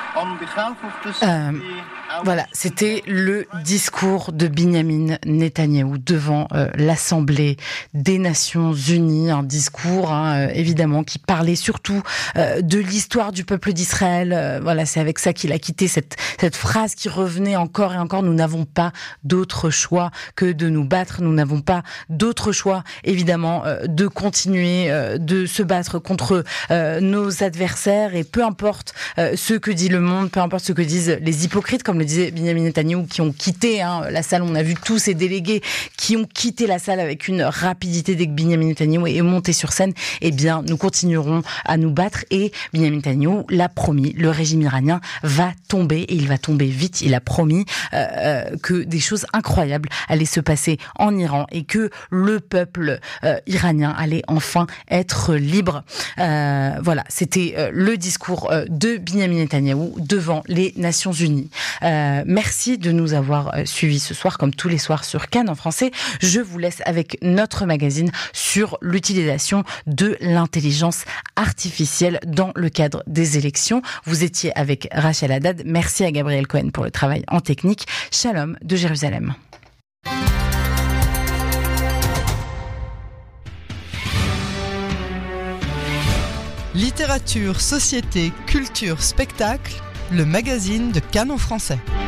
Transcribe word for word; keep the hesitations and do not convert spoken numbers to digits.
Euh, voilà, c'était le discours de Binyamin Netanyahou devant euh, l'Assemblée des Nations Unies, un discours hein, euh, évidemment qui parlait surtout euh, de l'histoire du peuple d'Israël. Euh, voilà, c'est avec ça qu'il a quitté cette cette phrase qui revenait encore et encore. Nous n'avons pas d'autre choix que de nous battre. Nous n'avons pas d'autre choix, évidemment, euh, de continuer euh, de se battre contre euh, nos adversaires et peu importe euh, ce que dit le monde, peu importe ce que disent les hypocrites, comme le disait Binyamin Netanyahou, qui ont quitté hein, la salle. On a vu tous ces délégués qui ont quitté la salle avec une rapidité dès que Binyamin Netanyahou est monté sur scène. Eh bien, nous continuerons à nous battre et Binyamin Netanyahou l'a promis, le régime iranien va tomber et il va tomber vite. Il a promis euh, euh, que des choses incroyables allaient se passer en Iran et que le peuple euh, iranien allait enfin être libre. Euh, voilà, c'était euh, le discours euh, de Binyamin Netanyahou devant les Nations Unies. Euh, merci de nous avoir euh, suivis ce soir, comme tous les soirs sur Cannes en français. Je vous laisse avec notre magazine sur l'utilisation de l'intelligence artificielle dans le cadre des élections. Vous étiez avec Rachel Haddad. Merci à Gabriel Cohen pour le travail en technique. Shalom de Jérusalem. Littérature, société, culture, spectacle, le magazine de Cannes en français.